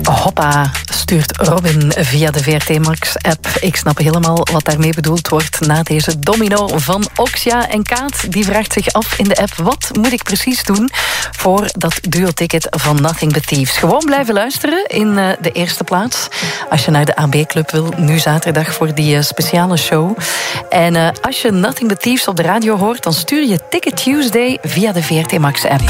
Hoppa, stuurt Robin via de VRT Max-app. Ik snap helemaal wat daarmee bedoeld wordt na deze domino van Oxia. En Kaat die vraagt zich af in de app: wat moet ik precies doen voor dat duo-ticket van Nothing But Thieves? Gewoon blijven luisteren in de eerste plaats. Als je naar de AB-club wil, nu zaterdag voor die speciale show. En als je Nothing But Thieves op de radio hoort, dan stuur je Ticket Tuesday via de VRT Max-app.